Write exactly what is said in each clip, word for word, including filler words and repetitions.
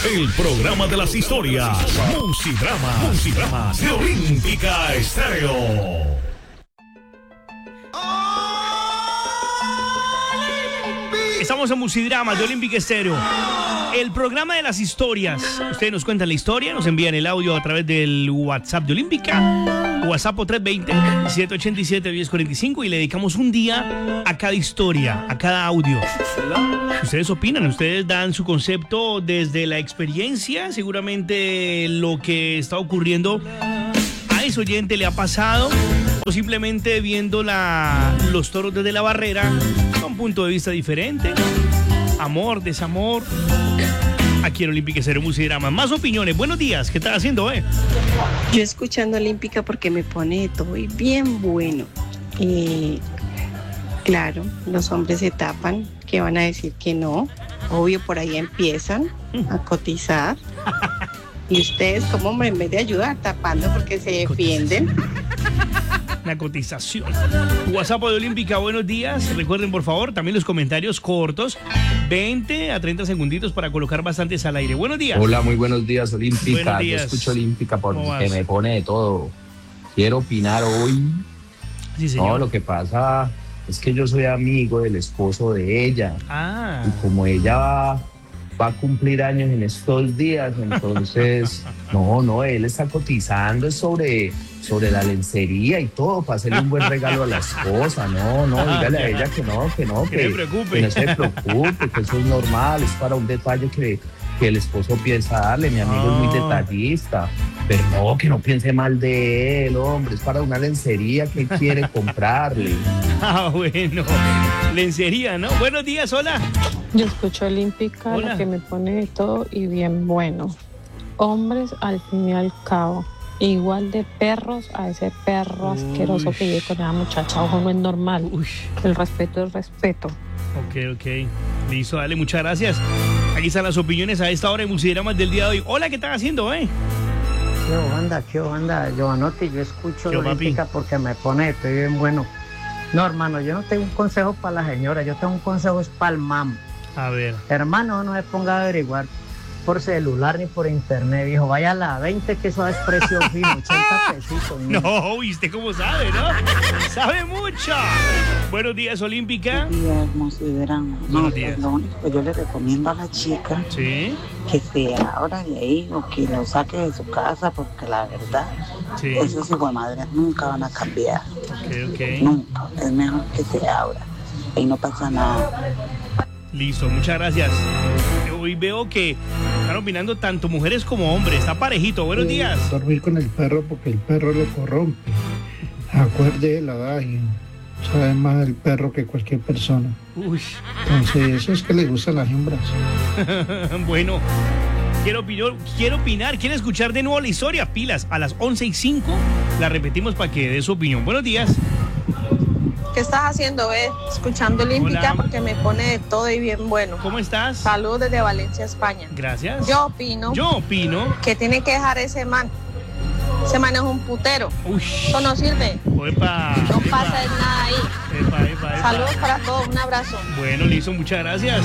El programa de las historias. Musidrama. Musidrama de Olímpica Estéreo. Estamos en Musidrama de Olímpica Estéreo. El programa de las historias. Ustedes nos cuentan la historia, nos envían el audio a través del WhatsApp de Olímpica. WhatsApp tres dos cero, siete ocho siete, uno cero cuatro cinco y le dedicamos un día a cada historia, a cada audio. Ustedes opinan, ustedes dan su concepto desde la experiencia, seguramente lo que está ocurriendo a ese oyente le ha pasado, o simplemente viendo la, los toros desde la barrera, con un punto de vista diferente. Amor, desamor. Aquí en Olímpica Estéreo Musidrama. Más opiniones. Buenos días. ¿Qué estás haciendo, eh? Yo escuchando Olímpica porque me pone todo y bien bueno. Y claro, los hombres se tapan, que van a decir que no. Obvio, por ahí empiezan a cotizar. Y ustedes, como hombre, en vez de ayudar, tapando porque se defienden. La cotización. WhatsApp de Olímpica, buenos días. Recuerden, por favor, también los comentarios cortos, veinte a treinta segunditos para colocar bastantes al aire. Buenos días. Hola, muy buenos días, Olímpica. Buenos días. Yo escucho Olímpica porque me pone de todo. Quiero opinar hoy. Sí, señor. No, lo que pasa es que yo soy amigo del esposo de ella. Ah. Y como ella va, va a cumplir años en estos días, entonces, no, no, él está cotizando sobre... sobre la lencería y todo, para hacerle un buen regalo a la esposa. No, no, dígale a ella que no, que no, que, que no se preocupe, que eso es normal, es para un detalle que, que el esposo piensa darle. Mi amigo oh. es muy detallista, pero no, que no piense mal de él, hombre, es para una lencería que él quiere comprarle. Ah, bueno, lencería, ¿no? Buenos días, hola. Yo escucho Olímpica, Hola. la que me pone de todo y bien bueno. Hombres al fin y al cabo. Igual de perros a ese perro Uy. asqueroso que vive con esa muchacha. Ojo, no es normal. Uy. El respeto es respeto. Ok, ok. Listo, dale, muchas gracias. Aquí están las opiniones a esta hora de Musidramas del día de hoy. Hola, ¿qué estás haciendo, eh? ¿Qué onda, qué onda? Giovanotti, yo escucho Yo, Olímpica papi. porque me pone, estoy bien bueno. No, hermano, yo no tengo un consejo para la señora, yo tengo un consejo es para el mam. A ver. Hermano, no se ponga a averiguar por celular ni por internet, viejo. Vaya a la veinte, que eso es precio fijo, ochenta pesitos. ¿no? No, ¿viste cómo sabe, no? Sabe mucho. Buenos días, Olímpica. Buenos días, Musidrama. Buenos No, días. Lo único que yo le recomiendo a la chica ¿Sí? que se abra de ahí o que lo saque de su casa, porque la verdad, Sí. esos hijos de madres nunca van a cambiar. Ok, ok. Nunca. Es mejor que se abra. Ahí no pasa nada. Listo, muchas gracias. Hoy veo que están opinando tanto mujeres como hombres. Está parejito. Buenos eh, días. Dormir con el perro porque el perro lo corrompe. Acuerde el adagio. Sabe más el perro que cualquier persona. Uy. Entonces, eso es que le gusta a las hembras. Bueno, quiero, opinar, quiero opinar, quiero escuchar de nuevo la historia. Pilas, a las once y cinco la repetimos para que dé su opinión. Buenos días. ¿Qué estás haciendo, eh? Escuchando Olímpica Hola. porque me pone de todo y bien bueno. ¿Cómo estás? Saludos desde Valencia, España. Gracias. Yo opino Yo opino. que tiene que dejar ese man. Ese man es un putero. Uy. Eso no sirve. Epa, No epa, pasa nada ahí. epa, epa, epa. Saludos para todos. Un abrazo. Bueno, listo, muchas gracias.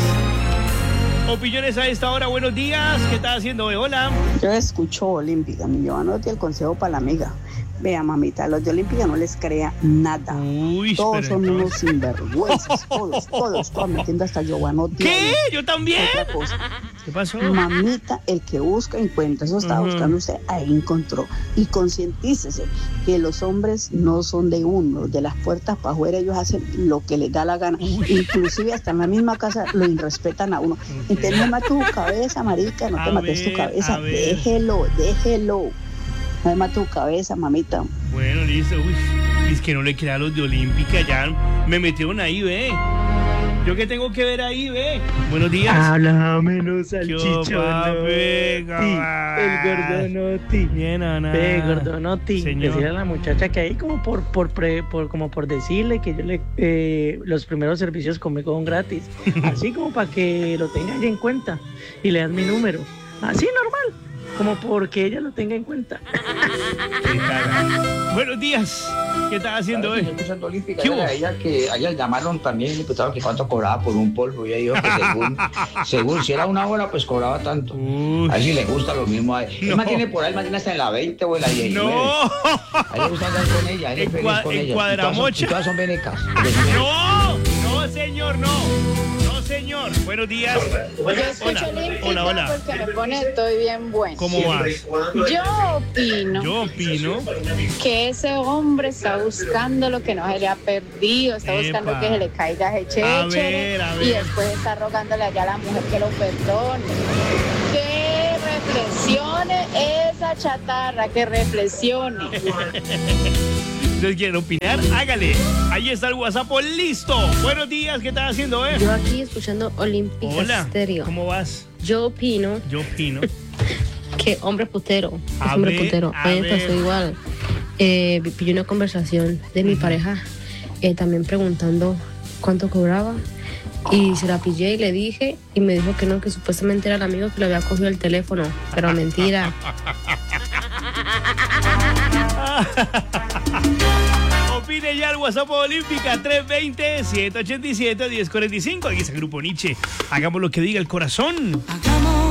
Opiniones a esta hora, buenos días. ¿Qué estás haciendo hoy? Hola. Yo escucho Olímpica, mi Giovanotti, el consejo para la amiga. Vea, mamita, los de Olímpica no les crea nada. Uy, todos son entonces... unos sinvergüenzas, todos, todos, todos, metiendo hasta Giovanotti. ¿Qué? ¿Yo también? Otra cosa. ¿Qué pasó? Mamita, el que busca, encuentra. Eso estaba uh-huh. buscando usted, ahí encontró. Y concientícese que los hombres no son de uno, de las puertas para afuera ellos hacen lo que les da la gana. Uy. Inclusive hasta en la misma casa lo irrespetan a uno. Okay. Entonces no mates tu cabeza, marica, no a te mates ver, tu cabeza, déjelo, déjelo. No me mate tu cabeza, mamita. Bueno, listo. Uy, es que no le crea a los de Olímpica, ya me metieron ahí, ve. ¿Yo qué tengo que ver ahí, ve? Buenos días. Háblamelo, salchichón. El gordonotti. Bien, Ana. Ve, gordonotti. Decirle a la muchacha que ahí como por, por, pre, por, como por decirle que yo le eh, los primeros servicios conmigo son gratis. Así como para que lo tenga ella en cuenta. Y le das mi número. Así normal. Como porque ella lo tenga en cuenta. Buenos días. ¿Qué estás haciendo, eh? Escuchando Olímpica, ¿Qué hubo? a ella que a ella llamaron también el diputado que cuánto cobraba por un polvo. Y ella dijo que según, según si era una hora, pues cobraba tanto. Uy. A ver si le gusta lo mismo a él. No. Él mantiene por ahí, mañana está en la veinte o en la diecinueve. No. A él le gusta andar con ella, a él es feliz Encua- con ella. encuadramocha. Y todas son, y todas son venecas. No, no, señor, no. No, señor. Buenos días. Yo escucho Hola, Olímpica hola, hola. porque me pone estoy bien bueno. ¿Cómo vas? Yo opino Yo opino. que ese hombre está buscando lo que no se le ha perdido, está buscando Epa. que se le caiga ese A chéchere ver, a ver. y después está rogándole allá a la mujer que lo perdone. Que reflexione esa chatarra, que reflexione. ¿Ustedes quieren opinar? Hágale. Ahí está el WhatsApp listo. Buenos días, ¿qué estás haciendo, eh? Yo aquí escuchando Olímpica Hola. Stereo. ¿Cómo vas? Yo opino Yo opino. que hombre putero, A es hombre ver, putero. a A mí me ver. pasó igual. Eh, vi- pillé una conversación de mi pareja eh, también preguntando cuánto cobraba. Y se la pillé y le dije, y me dijo que no, que supuestamente era el amigo que le había cogido el teléfono. Pero mentira. Opine ya al WhatsApp Olímpica tres dos cero, siete ocho siete, uno cero cuatro cinco. Aquí está el Grupo Nietzsche. Hagamos lo que diga el corazón. Hagamos